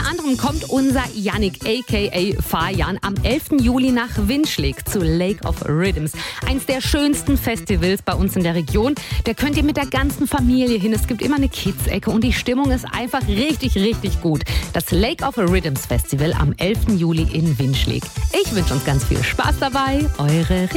anderem kommt unser Yannick aka Fajan am 11. Juli nach Winschlik zu Lake of Rhythms. Eins der schönsten Festivals bei uns in der Region. Da könnt ihr mit der ganzen Familie hin. Es gibt immer eine Kids-Ecke und die Stimmung ist einfach richtig, richtig gut. Das Lake of Rhythms Festival am 11. Juli in Winschlik. Ich wünsche uns ganz viel Spaß dabei. Eure